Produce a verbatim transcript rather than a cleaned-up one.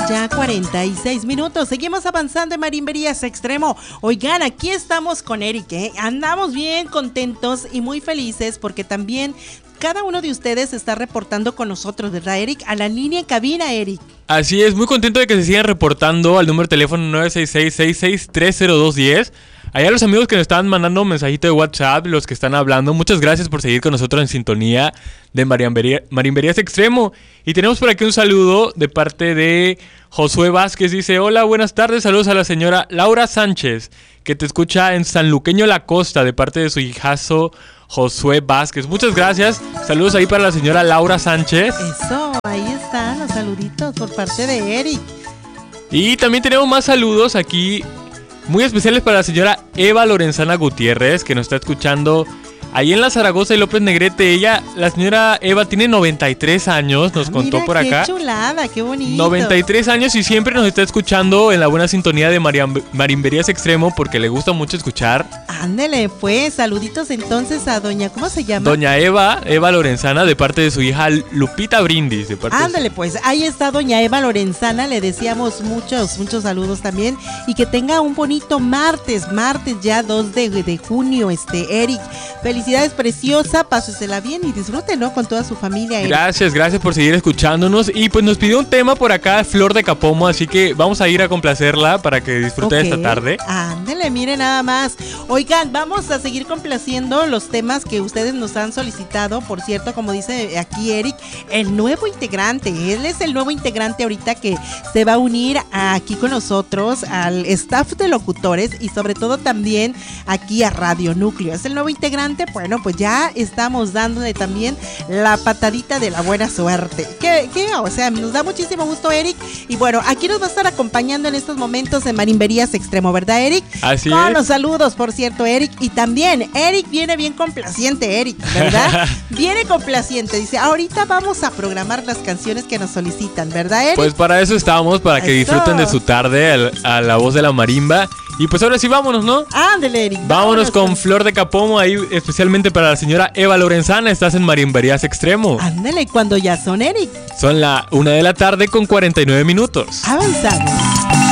ya cuarenta y seis minutos. Seguimos avanzando en Marimberías Extremo. Oigan, aquí estamos con Eric, ¿eh? Andamos bien contentos y muy felices porque también cada uno de ustedes está reportando con nosotros, ¿verdad, Eric? A la línea en cabina, Eric. Así es, muy contento de que se sigan reportando al número de teléfono nueve seis seis, seis seis tres cero dos uno cero. Allá los amigos que nos están mandando un mensajito de WhatsApp, los que están hablando, muchas gracias por seguir con nosotros en sintonía de Marimbería, Marimberías Extremo. Y tenemos por aquí un saludo de parte de Josué Vázquez. Dice: hola, buenas tardes, saludos a la señora Laura Sánchez, que te escucha en Sanluqueño La Costa, de parte de su hijazo Josué Vázquez. Muchas gracias, saludos ahí para la señora Laura Sánchez. Eso, ahí están los saluditos por parte de Eric. Y también tenemos más saludos aquí, muy especiales para la señora Eva Lorenzana Gutiérrez, que nos está escuchando ahí en la Zaragoza y López Negrete. Ella, la señora Eva, tiene noventa y tres años, nos ah, contó mira, por qué acá. Qué chulada, qué bonito. noventa y tres años y siempre nos está escuchando en la buena sintonía de Mariam, Marimberías Extremo, porque le gusta mucho escuchar. Ándele, pues, saluditos entonces a doña, ¿cómo se llama? Doña Eva, Eva Lorenzana, de parte de su hija Lupita Brindis. De parte Ándele, de... pues, ahí está doña Eva Lorenzana, le deseamos muchos, muchos saludos también, y que tenga un bonito martes, martes ya dos de, de junio, este, Eric. Felicidades, preciosa, pásesela bien y disfruten, ¿no? Con toda su familia, Eric. Gracias, gracias por seguir escuchándonos. Y pues nos pidió un tema por acá, Flor de Capomo, así que vamos a ir a complacerla para que disfrute okay. esta tarde. Ándele, mire nada más. Oigan, vamos a seguir complaciendo los temas que ustedes nos han solicitado. Por cierto, como dice aquí Eric, el nuevo integrante, él es el nuevo integrante ahorita que se va a unir aquí con nosotros al staff de locutores y sobre todo también aquí a Radio Núcleo. Es el nuevo integrante, bueno, pues ya estamos dándole también la patadita de la buena suerte. ¿Qué, qué? O sea, nos da muchísimo gusto, Eric. Y bueno, aquí nos va a estar acompañando en estos momentos en Marimberías Extremo, ¿verdad, Eric? Así con es. Los saludos, por cierto, Eric. Y también, Eric viene bien complaciente, Eric, ¿verdad? Viene complaciente. Dice, ahorita vamos a programar las canciones que nos solicitan, ¿verdad, Eric? Pues para eso estamos, para que eso. disfruten de su tarde al, a la voz de la marimba. Y pues ahora sí, vámonos, ¿no? Ándale, Eric. Vámonos, vámonos con, con Flor de Capomo, ahí especialmente para la señora Eva Lorenzana. Estás en Marimberías Extremo. Ándale, cuando ya son, Eric. Son la una de la tarde con cuarenta y nueve minutos. Avanzamos.